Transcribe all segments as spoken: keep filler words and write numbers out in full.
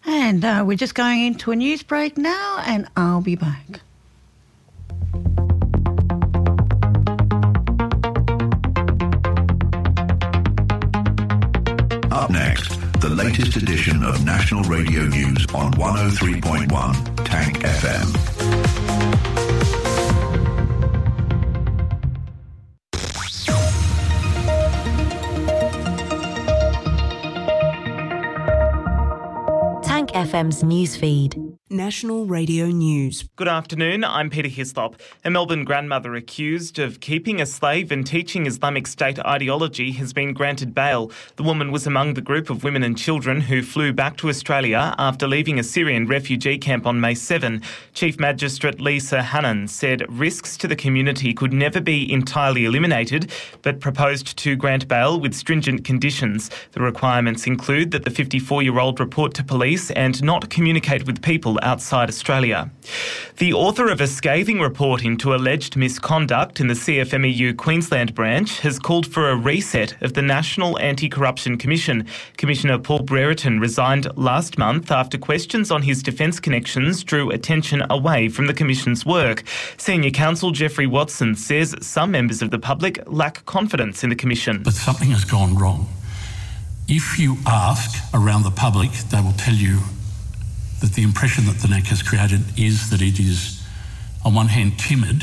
And uh, we're just going into a news break now, and I'll be back. Up next, the latest edition of National Radio News on one oh three point one Tank F M. Tank F M's newsfeed. National Radio News. Good afternoon, I'm Peter Hislop. A Melbourne grandmother accused of keeping a slave and teaching Islamic State ideology has been granted bail. The woman was among the group of women and children who flew back to Australia after leaving a Syrian refugee camp on May seventh. Chief Magistrate Lisa Hannan said risks to the community could never be entirely eliminated, but proposed to grant bail with stringent conditions. The requirements include that the fifty-four-year-old report to police and not communicate with people outside Australia. The author of a scathing report into alleged misconduct in the C F M E U Queensland branch has called for a reset of the National Anti-Corruption Commission. Commissioner Paul Brereton resigned last month after questions on his defence connections drew attention away from the Commission's work. Senior Counsel Jeffrey Watson says some members of the public lack confidence in the Commission. But something has gone wrong. If you ask around the public, they will tell you that the impression that the N A C has created is that it is, on one hand, timid,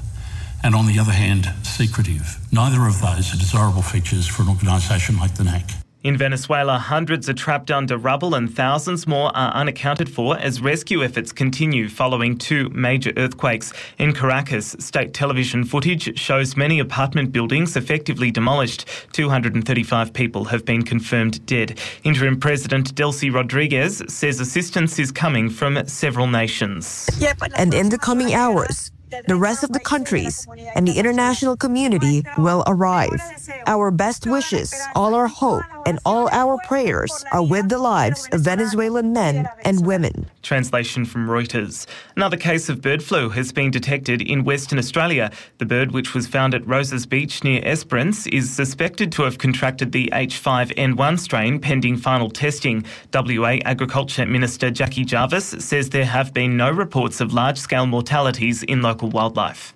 and on the other hand, secretive. Neither of those are desirable features for an organisation like the N A C. In Venezuela, hundreds are trapped under rubble and thousands more are unaccounted for as rescue efforts continue following two major earthquakes. In Caracas, state television footage shows many apartment buildings effectively demolished. two hundred thirty-five people have been confirmed dead. Interim President Delcy Rodriguez says assistance is coming from several nations. And in the coming hours, the rest of the countries and the international community will arrive. Our best wishes, all our hope, and all our prayers are with the lives of Venezuelan men and women. Translation from Reuters. Another case of bird flu has been detected in Western Australia. The bird, which was found at Roses Beach near Esperance, is suspected to have contracted the H five N one strain pending final testing. W A Agriculture Minister Jackie Jarvis says there have been no reports of large-scale mortalities in local wildlife.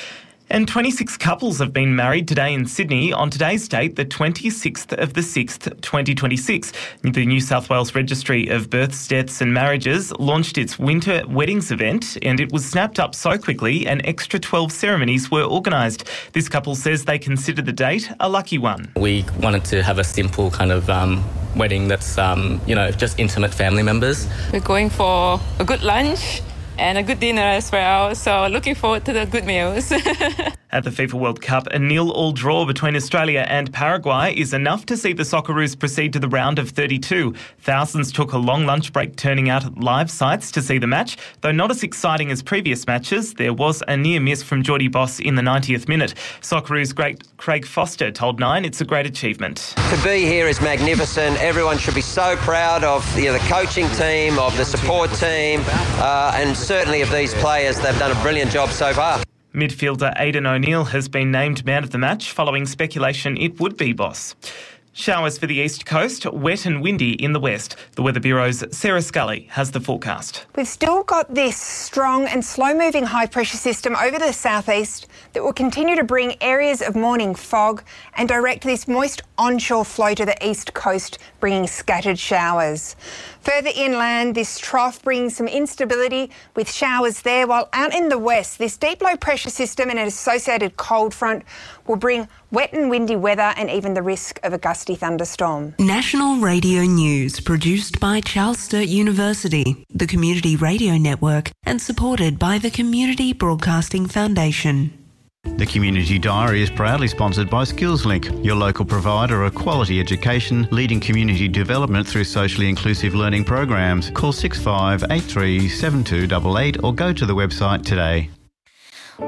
And twenty-six couples have been married today in Sydney on today's date, the twenty-sixth of the sixth, twenty twenty-six. The New South Wales Registry of Births, Deaths and Marriages launched its winter weddings event, and it was snapped up so quickly an extra twelve ceremonies were organised. This couple says they consider the date a lucky one. We wanted to have a simple kind of um, wedding that's, um, you know, just intimate family members. We're going for a good lunch and a good dinner as well, so looking forward to the good meals. At the FIFA World Cup, a nil-all draw between Australia and Paraguay is enough to see the Socceroos proceed to the round of thirty-two. Thousands took a long lunch break turning out at live sites to see the match. Though not as exciting as previous matches, there was a near miss from Geordie Boss in the ninetieth minute. Socceroos great Craig Foster told Nine it's a great achievement. To be here is magnificent. Everyone should be so proud of the, the coaching team, of the support team, uh, and certainly of these players. They've done a brilliant job so far. Midfielder Aidan O'Neill has been named man of the match following speculation it would be Boss. Showers for the east coast, wet and windy in the west. The Weather Bureau's Sarah Scully has the forecast. We've still got this strong and slow-moving high-pressure system over the southeast that will continue to bring areas of morning fog and direct this moist onshore flow to the east coast, bringing scattered showers. Further inland, this trough brings some instability with showers there, while out in the west, this deep low pressure system and an associated cold front will bring wet and windy weather and even the risk of a gusty thunderstorm. National Radio News, produced by Charles Sturt University, the Community Radio Network, and supported by the Community Broadcasting Foundation. The Community Diary is proudly sponsored by SkillsLink, your local provider of quality education, leading community development through socially inclusive learning programs. Call six five eight three seven two eight eight or go to the website today.